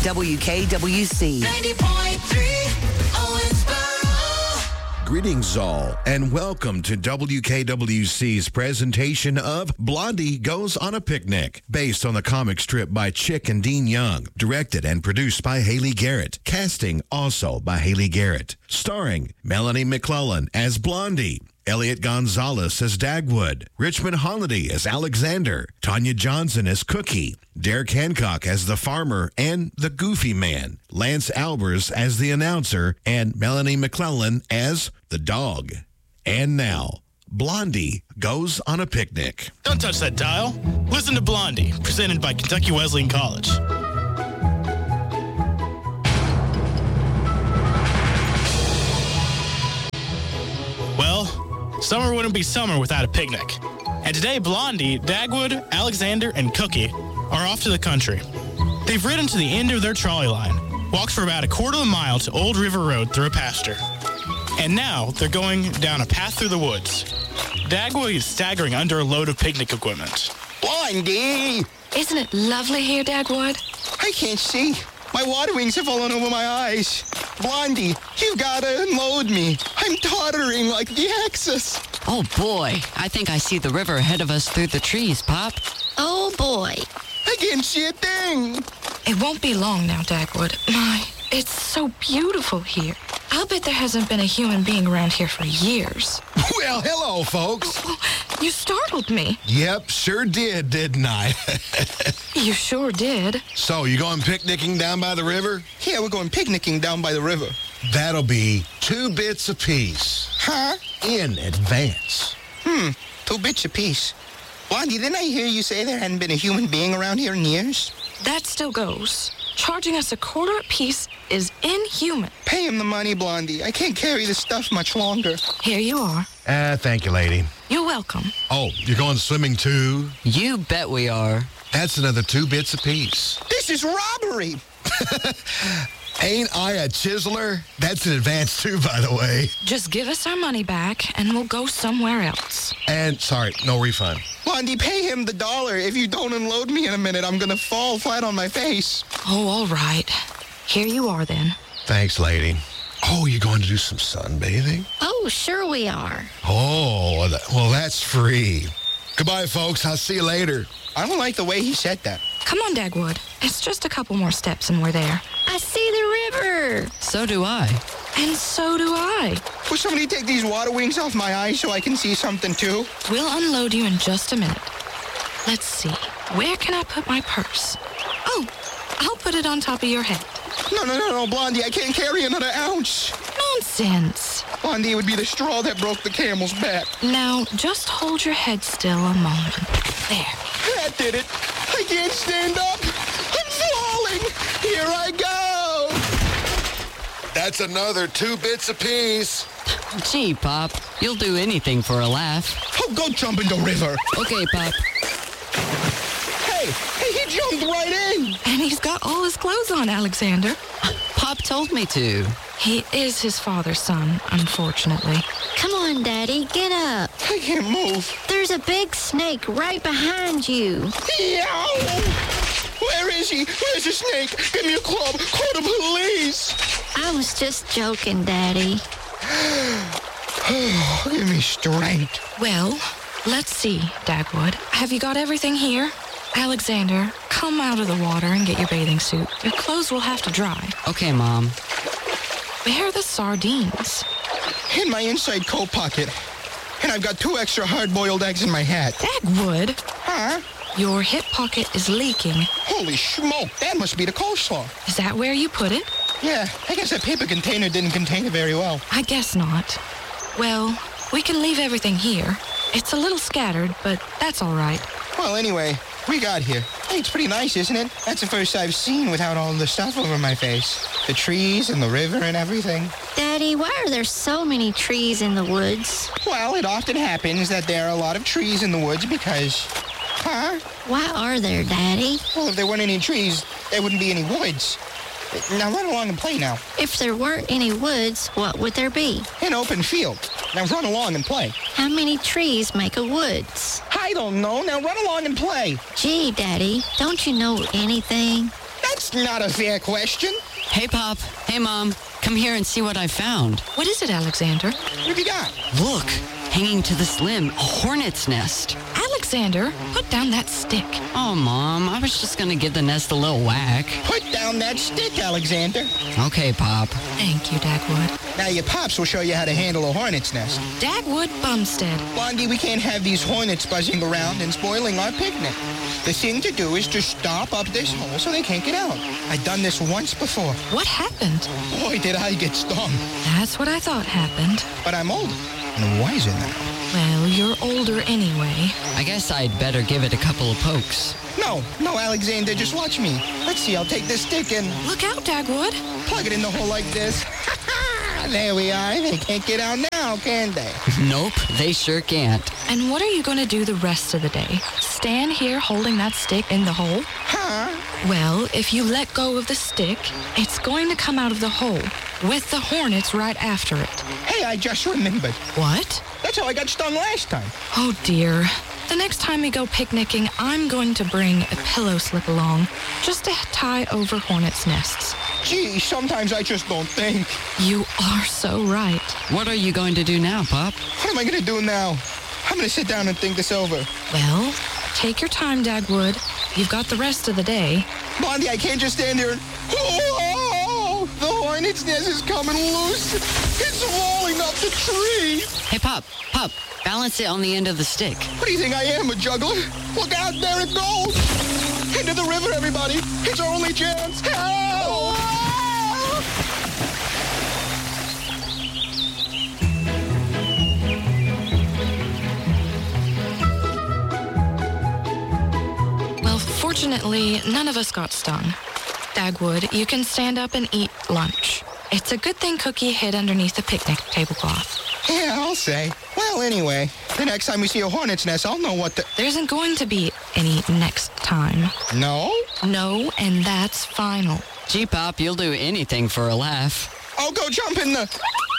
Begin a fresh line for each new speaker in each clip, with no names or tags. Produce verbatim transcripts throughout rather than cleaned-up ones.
W K W C.
ninety point three Owensboro.
Greetings all, and welcome to W K W C's presentation of Blondie Goes on a Picnic, based on the comic strip by Chick and Dean Young, directed and produced by Haley Garrett, casting also by Haley Garrett, starring Melanie McClellan as Blondie, Elliot Gonzalez as Dagwood, Richmond Holiday as Alexander, Tanya Johnson as Cookie, Derek Hancock as the farmer and the Goofy Man, Lance Albers as the announcer, and Melanie McClellan as the dog. And now, Blondie Goes on a Picnic.
Don't touch that dial. Listen to Blondie, presented by Kentucky Wesleyan College. Well, summer wouldn't be summer without a picnic. And today, Blondie, Dagwood, Alexander, and Cookie are off to the country. They've ridden to the end of their trolley line, walked for about a quarter of a mile to Old River Road through a pasture. And now they're going down a path through the woods. Dagwood is staggering under a load of picnic equipment.
Blondie!
Isn't it lovely here, Dagwood?
I can't see. My water wings have fallen over my eyes. Blondie, you've got to unload me. I'm tottering like the Axis.
Oh, boy. I think I see the river ahead of us through the trees, Pop.
Oh, boy.
I can't see a thing.
It won't be long now, Dagwood. My, it's so beautiful here. I'll bet there hasn't been a human being around here for years.
Well, hello, folks.
Oh, you startled me.
Yep, sure did, didn't I?
You sure did.
So, you going picnicking down by the river?
Yeah, we're going picnicking down by the river.
That'll be two bits apiece.
Huh?
In advance.
Hmm, two bits apiece. Blondie, didn't I hear you say there hadn't been a human being around here in years?
That still goes. Charging us a quarter apiece is inhuman.
Pay him the money, Blondie. I can't carry this stuff much longer.
Here you are.
Ah, uh, thank you, lady.
You're welcome.
Oh, you're going swimming too?
You bet we are.
That's another two bits apiece.
This is robbery.
Ain't I a chiseler? That's in advance too, by the way.
Just give us our money back and we'll go somewhere else.
And, sorry, no refund.
Blondie, pay him the dollar. If you don't unload me in a minute, I'm going to fall flat on my face.
Oh, all right. Here you are then.
Thanks, lady. Oh, you're going to do some sunbathing?
Oh, sure we are.
Oh, well, that's free. Goodbye, folks. I'll see you later.
I don't like the way he said that.
Come on, Dagwood. It's just a couple more steps and we're there.
I see the river.
So do I.
And so do I.
Will somebody take these water wings off my eyes so I can see something too?
We'll unload you in just a minute. Let's see. Where can I put my purse? Oh, I'll put it on top of your head.
No, no, no, no, Blondie. I can't carry another ounce.
Nonsense.
Blondie, it would be the straw that broke the camel's back.
Now, just hold your head still a moment. There.
That did it. I can't stand up. I'm falling. Here I go.
That's another two bits apiece.
Gee, Pop, you'll do anything for a laugh.
Oh, go jump in the river.
Okay, Pop.
Hey, hey, he jumped right in.
And he's got all his clothes on, Alexander.
Pop told me to.
He is his father's son, unfortunately.
Come on, Daddy, get up.
I can't move.
There's a big snake right behind you.
Yow! Where is he? Where's the snake? Give me a club. Call the police.
I was just joking, Daddy.
Oh, give me strength.
Well, let's see, Dagwood. Have you got everything here? Alexander, come out of the water and get your bathing suit. Your clothes will have to dry.
Okay, Mom.
Where are the sardines?
In my inside coat pocket. And I've got two extra hard-boiled eggs in my hat.
Dagwood,
Huh?
your hip pocket is leaking.
Holy smoke, that must be the coleslaw.
Is that where you put it?
Yeah, I guess that paper container didn't contain it very well.
I guess not. Well, we can leave everything here. It's a little scattered, but that's all right.
Well, anyway, we got here. Hey, it's pretty nice, isn't it? That's the first I've seen without all the stuff over my face. The trees and the river and everything.
Daddy, why are there so many trees in the woods?
Well, it often happens that there are a lot of trees in the woods because... Huh?
Why are there, Daddy?
Well, if there weren't any trees, there wouldn't be any woods. Now run along and play now.
If there weren't any woods, what would there be?
An open field. Now run along and play.
How many trees make a woods?
I don't know. Now run along and play.
Gee, Daddy, don't you know anything?
That's not a fair question.
Hey, Pop. Hey, Mom. Come here and see what I found.
What is it, Alexander?
What have you got?
Look, hanging to this limb, a hornet's nest.
Alexander, put down that stick.
Oh, Mom, I was just gonna give the nest a little whack.
Put down that stick, Alexander.
Okay, Pop.
Thank you, Dagwood.
Now your pops will show you how to handle a hornet's nest.
Dagwood Bumstead.
Blondie, we can't have these hornets buzzing around and spoiling our picnic. The thing to do is to stop up this hole so they can't get out. I've done this once before.
What happened?
Boy, did I get stung.
That's what I thought happened.
But I'm older and wiser now.
Well, you're older anyway.
I guess I'd better give it a couple of pokes.
No, no, Alexander, just watch me. Let's see, I'll take this stick and
Look out, Dagwood.
plug it in the hole like this. There we are. They can't get out now, can they?
Nope, they sure can't.
And what are you going to do the rest of the day? Stand here holding that stick in the hole?
Huh?
Well, if you let go of the stick, it's going to come out of the hole with the hornets right after it.
Hey, I just remembered.
What?
That's how I got stung last time.
Oh, dear. The next time we go picnicking, I'm going to bring a pillow slip along just to tie over hornets' nests.
Gee, sometimes I just don't think.
You are so right.
What are you going to do now, Pop?
What am I going to do now? I'm going to sit down and think this over.
Well, take your time, Dagwood. You've got the rest of the day.
Blondie, I can't just stand here and... Oh, the hornet's nest is coming loose. It's rolling up the tree.
Hey, Pop, Pop, balance it on the end of the stick.
What do you think I am, a juggler? Look out, there it goes. Into the river, everybody. It's our only chance. Help!
Well, fortunately, none of us got stung. Dagwood, you can stand up and eat lunch. It's a good thing Cookie hid underneath the picnic tablecloth.
Yeah, I'll say. Well, anyway, the next time we see a hornet's nest, I'll know what the...
There isn't going to be any next time.
No?
No, and that's final.
Gee, Pop, you'll do anything for a laugh.
I'll go jump in the...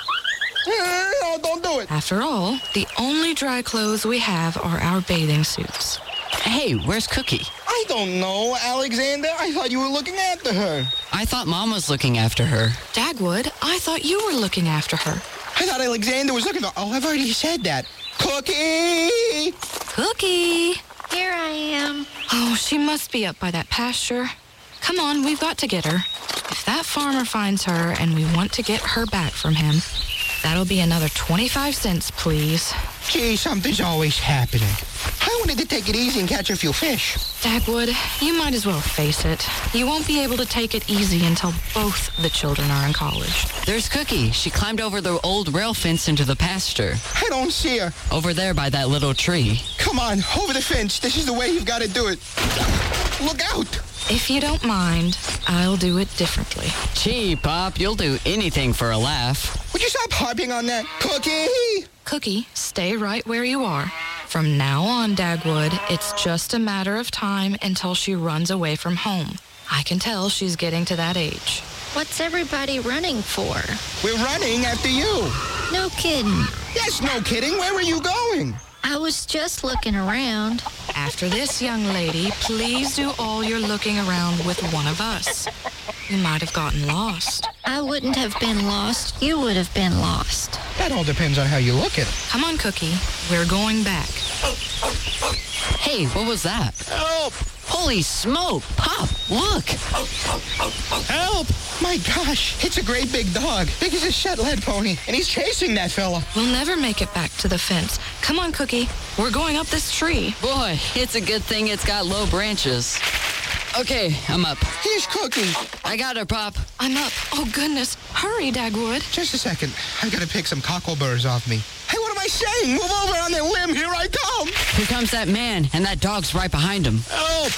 No, don't do it.
After all, the only dry clothes we have are our bathing suits.
Hey, where's Cookie?
I don't know, Alexander. I thought you were looking after her.
I thought Mom was looking after her.
Dagwood, I thought you were looking after her.
I thought Alexander was looking for... Oh, I've already said that. Cookie!
Cookie!
Here I am.
Oh, she must be up by that pasture. Come on, we've got to get her. If that farmer finds her and we want to get her back from him, that'll be another twenty-five cents, please.
Gee, something's always happening. I wanted to take it easy and catch a few fish.
Dagwood, you might as well face it. You won't be able to take it easy until both the children are in college.
There's Cookie. She climbed over the old rail fence into the pasture.
I don't see her.
Over there by that little tree.
Come on, over the fence. This is the way you've got to do it. Look out!
If you don't mind, I'll do it differently.
Gee, Pop, you'll do anything for a laugh.
Would you stop harping on that? Cookie!
Cookie, stay right where you are. From now on, Dagwood, it's just a matter of time until she runs away from home. I can tell she's getting to that age.
What's everybody running for?
We're running after you.
No kidding.
Yes, no kidding. Where were you going?
I was just looking around.
After this, young lady, please do all your looking around with one of us. You might have gotten lost.
I wouldn't have been lost. You would have been lost.
That all depends on how you look at it.
Come on, Cookie. We're going back.
Hey, what was that?
Help!
Holy smoke! Pop, look!
Help!
My gosh, it's a great big dog. Big as a Shetland pony. And he's chasing that fella.
We'll never make it back to the fence. Come on, Cookie. We're going up this tree.
Boy, it's a good thing it's got low branches. Okay, I'm up.
Here's Cookie.
I got her, Pop.
I'm up. Oh, goodness. Hurry, Dagwood.
Just a second. I've got to pick some cockleburrs off me. Hey, what am I saying? Move over on that limb. Here I come.
Here comes that man, and that dog's right behind him.
Help!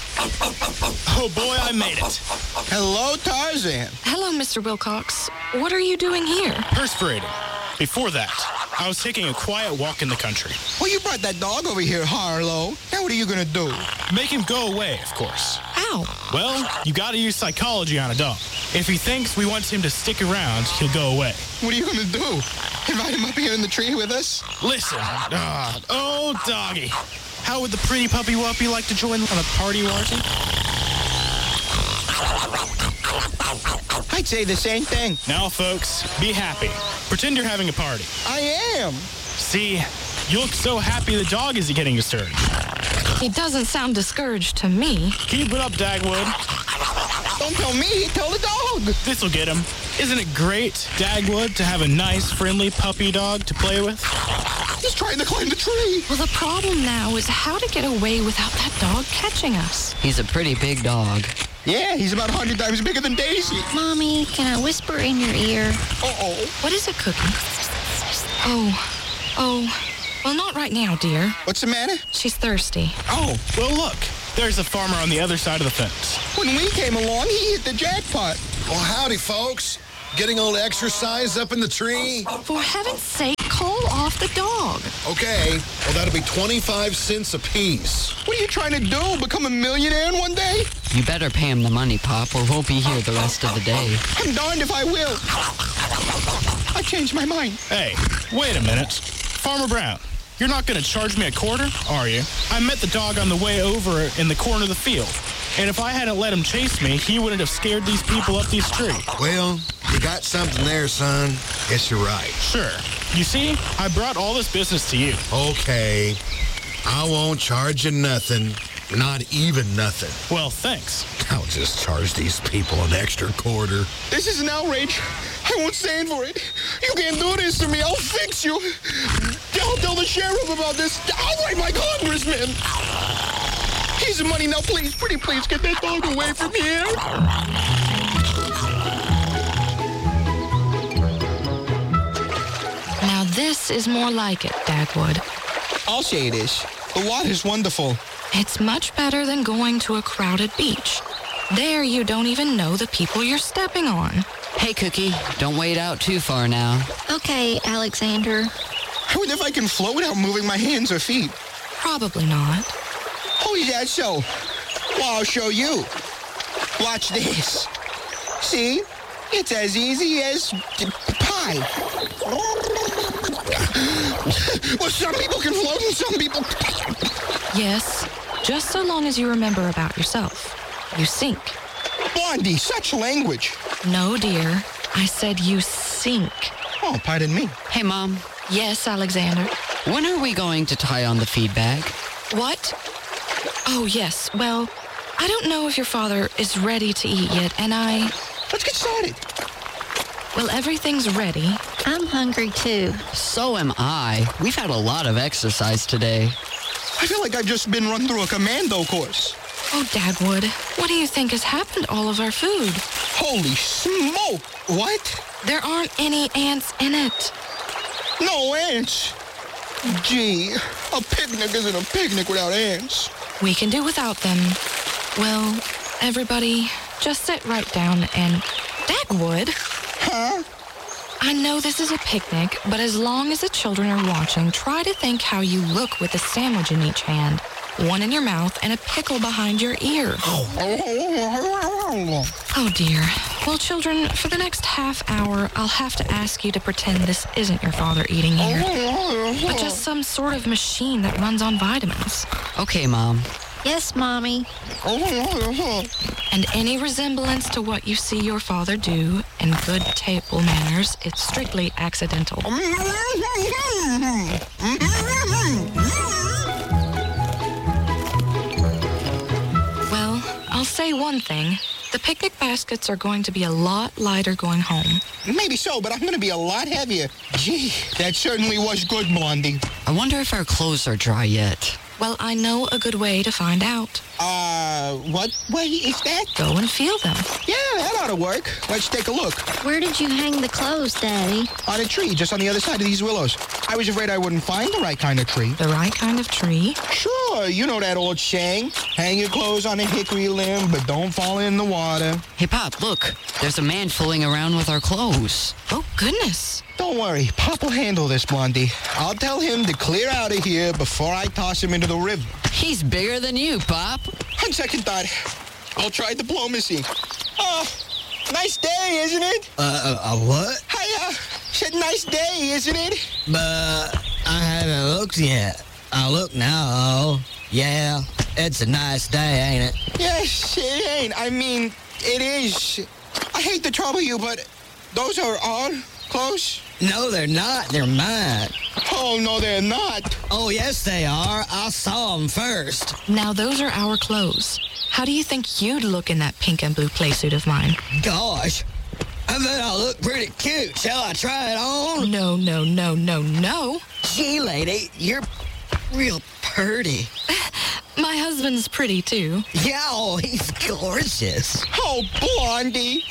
Oh, boy, I made it.
Hello, Tarzan.
Hello, Mister Wilcox. What are you doing here?
Perspirating. Before that, I was taking a quiet walk in the country.
Well, you brought that dog over here, Harlow. Now what are you going to do?
Make him go away, of course.
How?
Well, you gotta use psychology on a dog. If he thinks we want him to stick around, he'll go away.
What are you going to do? Invite him up here in the tree with us?
Listen, uh, oh, doggy. How would the pretty puppy wuppy like to join on a party, Warty?
I'd say the same thing.
Now, folks, be happy. Pretend you're having a party.
I am.
See, you look so happy the dog is getting disturbed.
He doesn't sound discouraged to me.
Keep it up, Dagwood.
Don't tell me, tell the dog.
This'll get him. Isn't it great, Dagwood, to have a nice, friendly puppy dog to play with?
He's trying to climb the tree.
Well, the problem now is how to get away without that dog catching us.
He's a pretty big dog.
Yeah, he's about a hundred times bigger than Daisy.
Mommy, can I whisper in your ear?
Uh-oh.
What is it, Cookie? Oh, oh, well, not right now, dear.
What's the matter?
She's thirsty.
Oh,
Well, look. There's a farmer on the other side of the fence.
when we came along, he hit the jackpot.
Well, howdy, folks. Getting a little exercise up in the tree?
For heaven's sake, call off the dog.
Okay. Well, that'll be twenty-five cents apiece.
What are you trying to do, become a millionaire in one day?
You better pay him the money, Pop, or we'll be here the rest of the day.
I'm darned if I will. I changed my mind.
Hey, wait a minute. Farmer Brown, you're not going to charge me a quarter, are you? I met the dog on the way over in the corner of the field. And if I hadn't let him chase me, he wouldn't have scared these people up these trees.
Well, you got something there, son. Guess you're right.
Sure. You see, I brought all this business to you.
Okay. I won't charge you nothing. Not even nothing.
Well, thanks.
I'll just charge these people an extra quarter.
This is an outrage. I won't stand for it. You can't do this to me. I'll fix you. I'll tell the sheriff about this. I'll write my congressman. Here's the money now, please. Pretty please get that dog away from here.
Now this is more like it, Dagwood.
I'll say it is. The water's wonderful.
It's much better than going to a crowded beach. There you don't even know the people you're stepping on.
Hey, Cookie, don't wade out too far now.
Okay, Alexander.
I wonder if I can float without moving my hands or feet.
Probably not.
Oh, is that so? Well, I'll show you. Watch this. See? It's as easy as pie. Well, some people can float and some people...
Yes, just so long as you remember about yourself. You sink.
Blondie, such language.
No, dear. I said you sink.
Oh, pardon me.
Hey, Mom,
Yes, Alexander.
when are we going to tie on the feed bag?
What? Oh, yes. Well, I don't know if your father is ready to eat yet, and I...
Let's get started.
Well, everything's ready.
I'm hungry too.
So am I. We've had a lot of exercise today.
I feel like I've just been run through a commando course.
Oh, Dagwood, what do you think has happened to all of our food?
Holy smoke! What?
There aren't any ants in it.
No ants? Gee, a picnic isn't a picnic without ants.
We can do without them. Well, everybody, just sit right down and... Dagwood?
Huh?
I know this is a picnic, but as long as the children are watching, try to think how you look with a sandwich in each hand, one in your mouth, and a pickle behind your ear. Oh, dear. Well, children, for the next half hour, I'll have to ask you to pretend this isn't your father eating here, but just some sort of machine that runs on vitamins.
Okay, Mom.
Yes, Mommy.
And any resemblance to what you see your father do in good table manners, it's strictly accidental. Well, I'll say one thing. The picnic baskets are going to be a lot lighter going home.
Maybe so, but I'm going to be a lot heavier. Gee, that certainly was good, Blondie.
I wonder if our clothes are dry yet.
Well, I know a good way to find out.
Uh, what way is that?
Go and feel them.
Yeah, that ought to work. Let's take a look.
Where did you hang the clothes, Daddy?
On a tree, just on the other side of these willows. I was afraid I wouldn't find the right kind of tree.
The right kind of tree.
Sure, you know that old saying. Hang your clothes on a hickory limb, but don't fall in the water.
Hey, Pop, look. There's a man fooling around with our clothes.
Oh, goodness.
Don't worry, Pop will handle this, Blondie. I'll tell him to clear out of here before I toss him into the river.
He's bigger than you, Pop.
On second thought, I'll try diplomacy. Oh, nice day, isn't it?
Uh, a, a what?
I, uh, said nice day, isn't it?
But I haven't looked yet. I'll look now. Yeah, it's a nice day, ain't it?
Yes, it ain't. I mean, it is. I hate to trouble you, but those are our clothes?
No, they're not. They're mine.
Oh, no, they're not.
Oh, yes, they are. I saw them first.
Now, those are our clothes. How do you think you'd look in that pink and blue playsuit of mine?
Gosh, I bet I look pretty cute. Shall I try it on?
No, no, no, no, no.
Gee, lady, you're real pretty.
My husband's pretty, too.
Yeah, oh, he's gorgeous.
Oh, Blondie.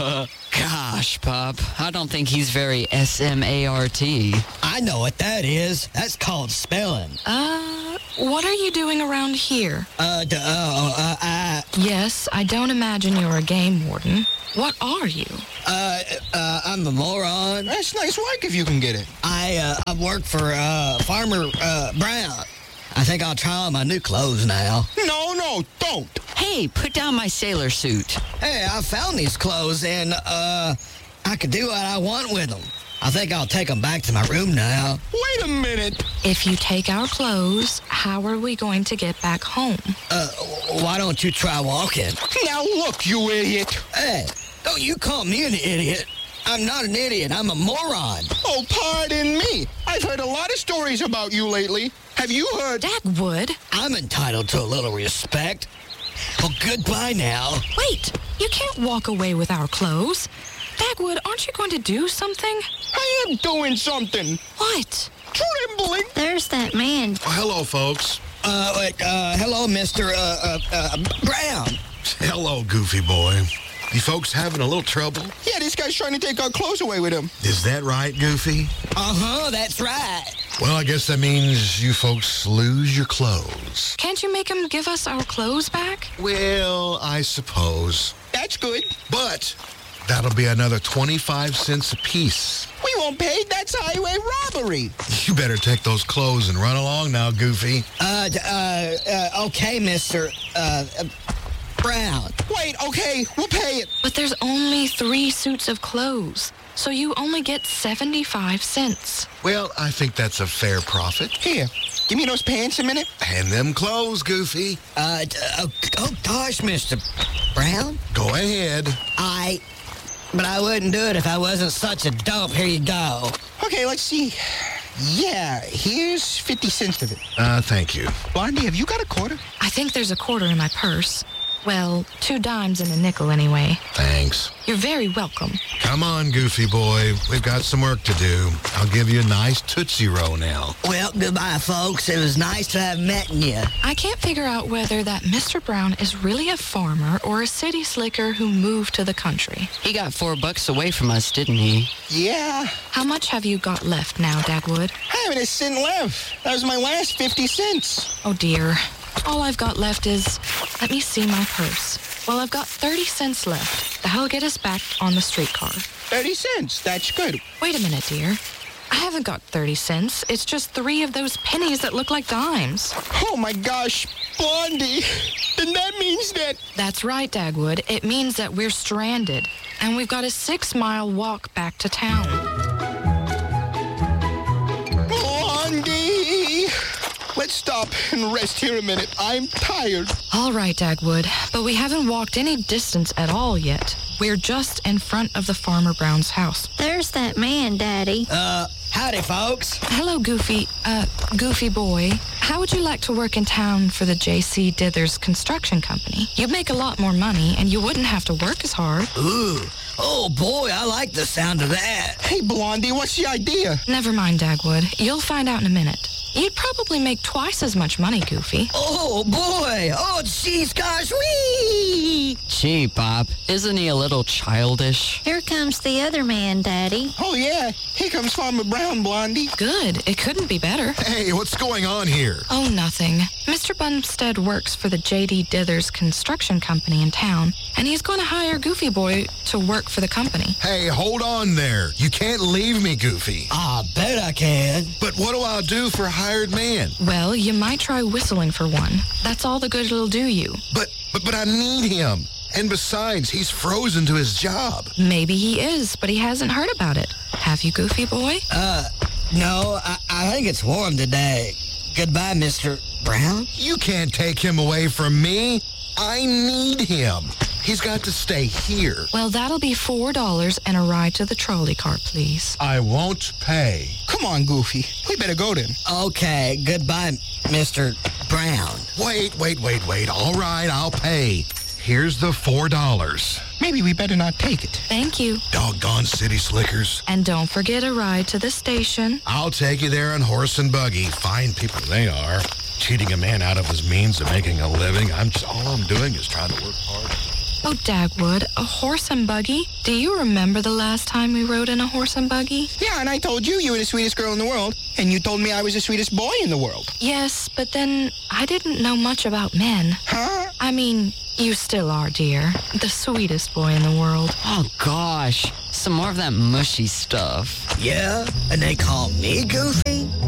Gosh, Pop, I don't think he's very S M A R T.
I know what that is. That's called spelling.
Uh, what are you doing around here?
Uh, d- uh, uh, I,
Yes, I don't imagine you're a game warden. What are you?
uh, uh, I'm a moron.
That's nice work if you can get it.
I, uh, I work for, uh, Farmer, uh, Brown. I think I'll try on my new clothes now.
No, no, don't.
Hey, put down my sailor suit.
Hey, I found these clothes and, uh, I could do what I want with them. I think I'll take them back to my room now.
Wait a minute.
If you take our clothes, how are we going to get back home?
Uh, why don't you try walking?
Now look, you idiot.
Hey, don't you call me an idiot. I'm not an idiot. I'm a moron.
Oh, pardon me. I've heard a lot of stories about you lately. Have you heard?
Dagwood?
I'm entitled to a little respect. Well, goodbye now.
Wait, you can't walk away with our clothes. Dagwood, aren't you going to do something?
I am doing something.
What?
Trembling.
There's that man.
Well, hello, folks.
Uh, wait, uh, hello, Mister Uh, uh, uh, Brown.
Hello, Goofy boy. You folks having a little trouble?
Yeah, this guy's trying to take our clothes away with him.
Is that right, Goofy?
Uh-huh, that's right.
Well, I guess that means you folks lose your clothes.
Can't you make him give us our clothes back?
Well, I suppose.
That's good.
But that'll be another twenty-five cents apiece.
We won't pay. That's highway robbery.
You better take those clothes and run along now, Goofy.
Uh, d- uh, uh okay, Mister Uh, uh, Brown.
Wait, okay, we'll pay it.
But there's only three suits of clothes, so you only get seventy-five cents.
Well, I think that's a fair profit.
Here, give me those pants a minute.
And them clothes, Goofy.
Uh, d- oh, oh, gosh, Mister Brown.
Go ahead.
I... But I wouldn't do it if I wasn't such a dope. Here you go.
Okay, let's see. Yeah, here's fifty cents of it.
Uh, thank you.
Blondie, have you got a quarter?
I think there's a quarter in my purse. Well, two dimes and a nickel anyway.
Thanks.
You're very welcome.
Come on, Goofy boy. We've got some work to do. I'll give you a nice Tootsie Roll now.
Well, goodbye, folks. It was nice to have met you.
I can't figure out whether that Mister Brown is really a farmer or a city slicker who moved to the country.
He got four bucks away from us, didn't he?
Yeah,
How much have you got left now, Dagwood?
I haven't a cent left. That was my last fifty cents.
Oh, dear. All I've got left is... Let me see my purse. Well, I've got thirty cents left. That'll get us back on the streetcar.
thirty cents, that's good.
Wait a minute, dear. I haven't got thirty cents. It's just three of those pennies that look like dimes.
Oh my gosh, Blondie. Then that means that...
That's right, Dagwood. It means that we're stranded, and we've got a six-mile walk back to town.
Blondie! Let's stop and rest here a minute. I'm tired.
All right, Dagwood, but we haven't walked any distance at all yet. We're just in front of the Farmer Brown's house.
There's that man, Daddy.
Uh, howdy, folks.
Hello, Goofy. Uh, Goofy boy. How would you like to work in town for the J C Dithers Construction Company? You'd make a lot more money, and you wouldn't have to work as hard.
Ooh. Oh, boy, I like the sound of that.
Hey, Blondie, what's the idea?
Never mind, Dagwood. You'll find out in a minute. You'd probably make twice as much money, Goofy.
Oh, boy. Oh, jeez, gosh, wee!
Gee, Bob, isn't he a little childish?
Here comes the other man, Daddy.
Oh, yeah. Here comes Farmer Brown, Blondie.
Good. It couldn't be better.
Hey, what's going on here?
Oh, nothing. Mister Bumstead works for the J D Dithers Construction Company in town, and he's going to hire Goofy Boy to work for the company.
Hey, hold on there. You can't leave me, Goofy.
I bet I can.
But what do I do for a hired man?
Well, you might try whistling for one. That's all the good it'll do you.
But, but, but I need him. And besides, he's frozen to his job.
Maybe he is, but he hasn't heard about it. Have you, Goofy Boy?
Uh, no, I, I think it's warm today. Goodbye, Mister Brown.
You can't take him away from me. I need him. He's got to stay here.
Well, that'll be four dollars and a ride to the trolley car, please.
I won't pay.
Come on, Goofy. We better go then.
Okay, goodbye, Mister Brown.
Wait, wait, wait, wait. All right, I'll pay. Here's the four dollars.
Maybe we better not take it.
Thank you.
Doggone city slickers.
And don't forget a ride to the station.
I'll take you there on horse and buggy. Fine people they are. Cheating a man out of his means of making a living. I'm just, all I'm doing is trying to work hard.
Oh, Dagwood, a horse and buggy? Do you remember the last time we rode in a horse and buggy?
Yeah, and I told you you were the sweetest girl in the world, and you told me I was the sweetest boy in the world.
Yes, but then I didn't know much about men.
Huh?
I mean, you still are, dear. The sweetest boy in the world.
Oh, gosh. Some more of that mushy stuff.
Yeah? And they call me Goofy?